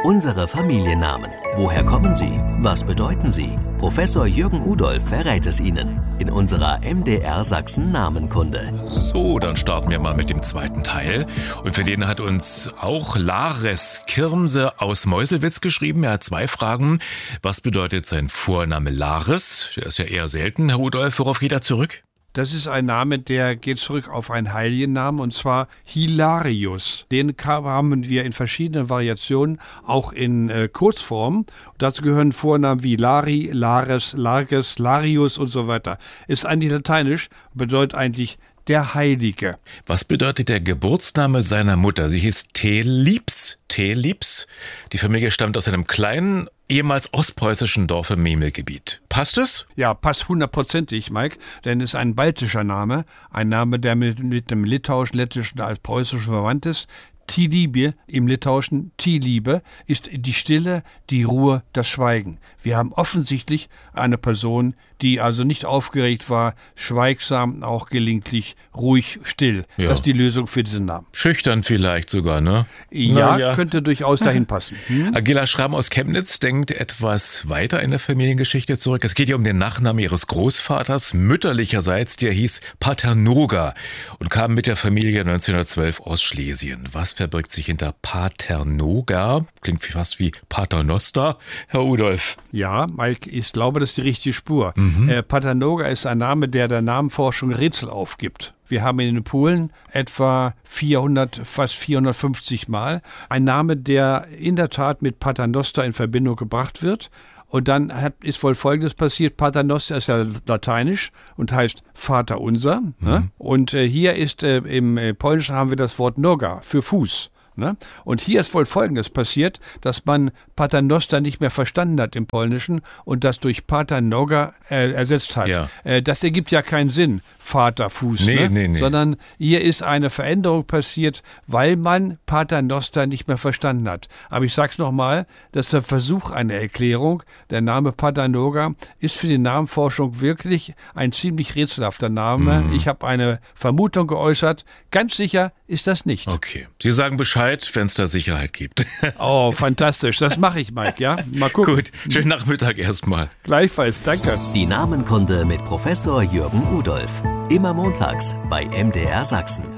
Unsere Familiennamen. Woher kommen sie? Was bedeuten sie? Professor Jürgen Udolph verrät es Ihnen in unserer MDR Sachsen Namenkunde. So, dann starten wir mal mit dem zweiten Teil. Und für den hat uns auch Lares Kirmse aus Meuselwitz geschrieben. Er hat 2 Fragen. Was bedeutet sein Vorname Lares? Der ist ja eher selten, Herr Udolph. Worauf geht er zurück? Das ist ein Name, der geht zurück auf einen Heiligennamen, und zwar Hilarius. Den haben wir in verschiedenen Variationen, auch in Kurzform. Dazu gehören Vornamen wie Lari, Lares, Larges, Larius und so weiter. Ist eigentlich lateinisch, bedeutet eigentlich der Heilige. Was bedeutet der Geburtsname seiner Mutter? Sie hieß Thelips. Die Familie stammt aus einem kleinen, ehemals ostpreußischen Dorf im Memelgebiet. Passt es? Ja, passt 100%ig, Mike, denn es ist ein baltischer Name. Ein Name, der mit dem litauischen, lettischen als preußischen verwandt ist. Tiliebe, im Litauischen Tiliebe, ist die Stille, die Ruhe, das Schweigen. Wir haben offensichtlich eine Person, die also nicht aufgeregt war, schweigsam, auch gelegentlich ruhig, still. Ja. Das ist die Lösung für diesen Namen. Schüchtern vielleicht sogar, ne? Ja, könnte durchaus dahin passen. Agila Schramm aus Chemnitz denkt etwas weiter in der Familiengeschichte zurück. Es geht ja um den Nachnamen ihres Großvaters, mütterlicherseits, der hieß Paternoga und kam mit der Familie 1912 aus Schlesien. Was verbirgt sich hinter Paternoga? Klingt fast wie Paternoster, Herr Udolph. Ja, Mike, ich glaube, das ist die richtige Spur. Paternoga ist ein Name, der Namenforschung Rätsel aufgibt. Wir haben in den Polen etwa 400, fast 450 Mal ein Name, der in der Tat mit Paternoster in Verbindung gebracht wird. Und dann ist wohl Folgendes passiert. Paternoster ist ja lateinisch und heißt Vater unser. Ne? Und hier ist im Polnischen haben wir das Wort Noga für Fuß. Ne? Und hier ist wohl Folgendes passiert, dass man Paternoster nicht mehr verstanden hat im Polnischen und das durch Paternoga ersetzt hat. Ja. Das ergibt ja keinen Sinn, Vaterfuß, nee. Sondern hier ist eine Veränderung passiert, weil man Paternoster nicht mehr verstanden hat. Aber ich sage es nochmal, das ist der Versuch einer Erklärung. Der Name Paternoga ist für die Namenforschung wirklich ein ziemlich rätselhafter Name. Ich habe eine Vermutung geäußert. Ganz sicher ist das nicht. Okay. Sie sagen Bescheid, wenn es da Sicherheit gibt. Oh, fantastisch. Das mache ich, Mike, ja? Mal gucken. Gut, schönen Nachmittag erstmal. Gleichfalls, danke. Die Namenkunde mit Professor Jürgen Udolph. Immer montags bei MDR Sachsen.